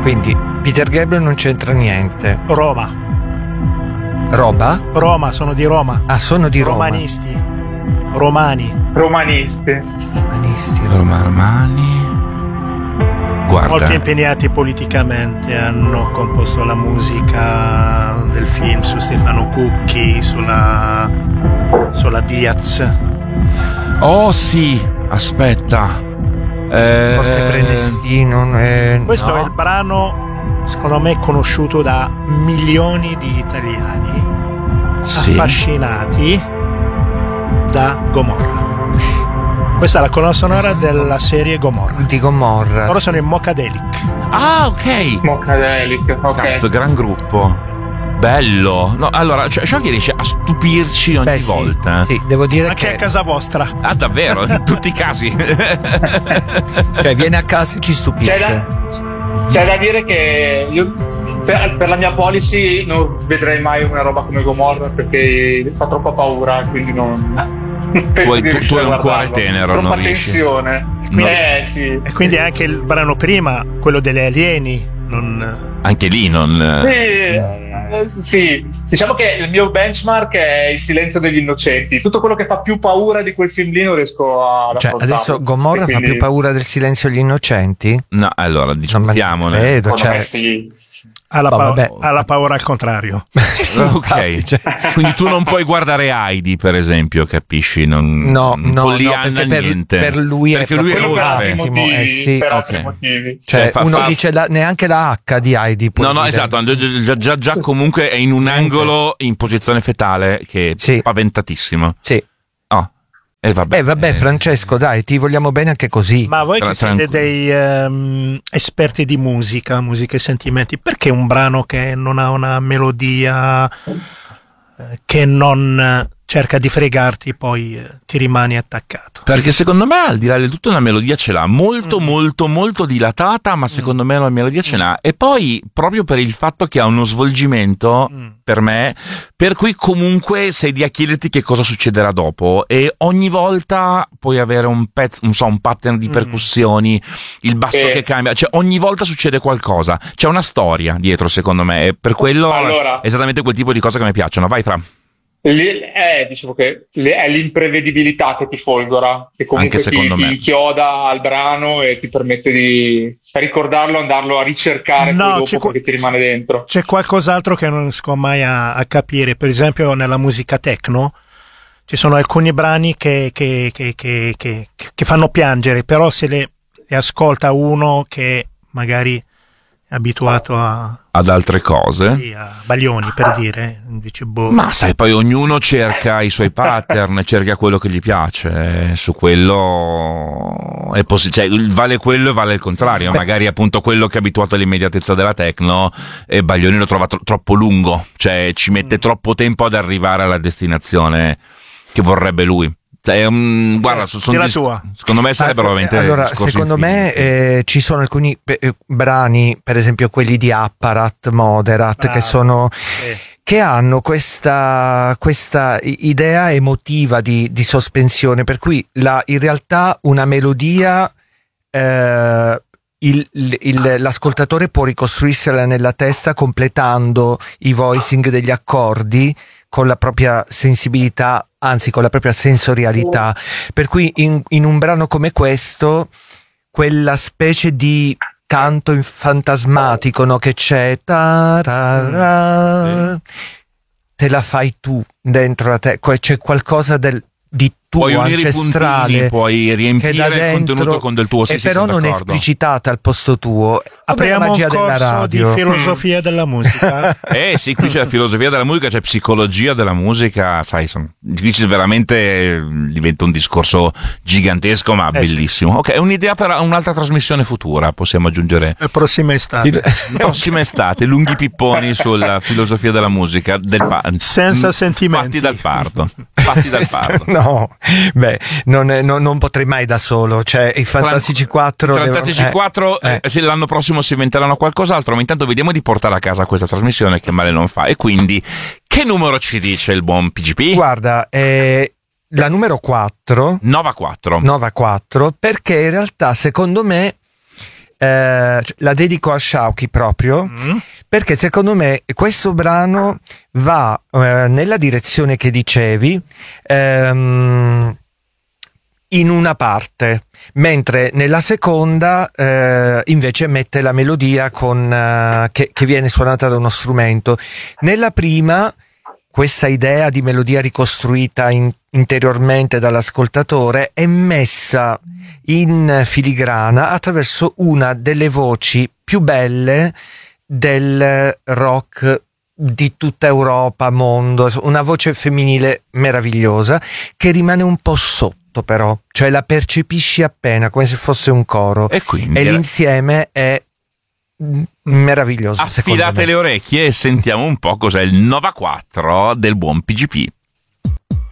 Quindi Peter Gabriel non c'entra niente. Roma. Roba? Roma, sono di Roma. Ah, sono di Roma. Romanisti. Romani. Romanisti. Romani. Guarda. Molto impegnati politicamente, hanno composto la musica del film su Stefano Cucchi, sulla Diaz. Oh sì, aspetta. Forte Prenestino. Questo è il brano, secondo me, conosciuto da milioni di italiani affascinati da Gomorra. Questa è la colonna sonora della serie Gomorra. Di Gomorra. Loro sono in Mocadelic. Ah, ok. Mocadelic, ok. Cazzo, gran gruppo. Bello. No, allora, Shock riesce a stupirci ogni volta. Sì, devo dire anche che a casa vostra. Ah, davvero? In tutti i casi. Cioè, viene a casa e ci stupisce. C'è da dire che io per la mia policy non vedrei mai una roba come Gomorra, perché fa troppa paura, quindi non tu hai un cuore tenero, troppa non riesci. tensione. Sì. E quindi anche il brano prima, quello delle alieni, anche lì non sì, diciamo che il mio benchmark è Il silenzio degli innocenti. Tutto quello che fa più paura di quel film lì non riesco a affrontarlo. Adesso Gomorra fa più paura del Silenzio degli innocenti? No, allora discutiamone. Credo, ha la paura al contrario. Ok, quindi tu non puoi guardare Heidi, per esempio, capisci? No, niente. per lui perché è lui è massimo, sì. Per altri motivi. Cioè, uno dice neanche la H di Heidi. No, esatto, già comunque è in un angolo in posizione fetale che è spaventatissimo. Sì. Vabbè, Francesco, dai, ti vogliamo bene anche così. Ma voi che siete dei esperti di musica e sentimenti, perché un brano che non ha una melodia, che non cerca di fregarti, poi ti rimani attaccato? Perché secondo me, al di là di tutto, una melodia ce l'ha molto molto dilatata, ma secondo me la melodia ce l'ha. E poi proprio per il fatto che ha uno svolgimento per me, per cui comunque sei lì a chiederti che cosa succederà dopo, e ogni volta puoi avere un pezzo, non so, un pattern di percussioni, il basso che cambia, cioè ogni volta succede qualcosa, c'è una storia dietro, secondo me, e per quello è esattamente quel tipo di cose che mi piacciono. Vai, Fra. Dicevo che è l'imprevedibilità che ti folgora, che comunque ti inchioda al brano e ti permette di ricordarlo, andarlo a ricercare poi dopo, perché ti rimane dentro. C'è qualcos'altro che non riesco mai a capire. Per esempio nella musica techno ci sono alcuni brani che fanno piangere, però se le ascolta uno che magari è abituato ad altre cose, sì, a Baglioni, per dire, invece ma sai, poi ognuno cerca i suoi pattern, cerca quello che gli piace, su quello è cioè, vale quello e vale il contrario. Magari appunto quello che è abituato all'immediatezza della techno, e Baglioni lo trova troppo lungo, cioè ci mette troppo tempo ad arrivare alla destinazione che vorrebbe lui. Guarda, secondo me sarebbero veramente allora, secondo me ci sono alcuni brani, per esempio quelli di Apparat, Moderat, che hanno questa idea emotiva di sospensione, per cui in realtà una melodia l'ascoltatore può ricostruirsela nella testa completando i voicing degli accordi con la propria sensibilità, anzi con la propria sensorialità, per cui in un brano come questo quella specie di canto fantasmatico, no, che c'è, te la fai tu dentro a te, c'è qualcosa di tuo, puoi unire ancestrale, i puntini, puoi riempire che da dentro, il contenuto con del tuo, e però non è esplicitata al posto tuo. Apriamo la magia un corso della radio di filosofia della musica. Sì, qui c'è la filosofia della musica, c'è psicologia della musica, sai, qui c'è veramente, diventa un discorso gigantesco, ma bellissimo. Ok, è un'idea per un'altra trasmissione futura, possiamo aggiungere. La prossima estate, lunghi pipponi sulla filosofia della musica senza sentimenti, fatti dal pardo. No, non potrei mai da solo, cioè i Fantastici 4 se l'anno prossimo si inventeranno qualcos'altro, ma intanto vediamo di portare a casa questa trasmissione, che male non fa. E quindi che numero ci dice il buon PGP? Guarda, la numero 4 Nova 4, perché in realtà secondo me la dedico a Sciauchi proprio, perché secondo me questo brano va nella direzione che dicevi, in una parte, mentre nella seconda invece mette la melodia che viene suonata da uno strumento. Nella prima, questa idea di melodia ricostruita interiormente dall'ascoltatore è messa in filigrana attraverso una delle voci più belle del rock di tutta Europa, mondo, una voce femminile meravigliosa che rimane un po' sotto, però, cioè la percepisci appena come se fosse un coro, e l'insieme è meraviglioso. Affilate le orecchie e sentiamo un po' cos'è il Nova 4 del buon PGP.